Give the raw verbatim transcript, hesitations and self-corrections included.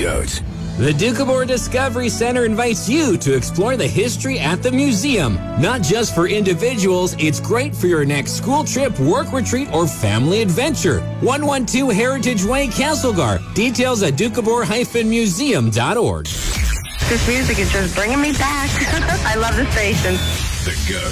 Goat. The Doukhobor Discovery Center invites you to explore the history at the museum. Not just for individuals, it's great for your next school trip, work retreat, or family adventure. one twelve Heritage Way, Castlegar. Details at doukhobor dash museum dot org. This music is just bringing me back. I love the station. The Goat.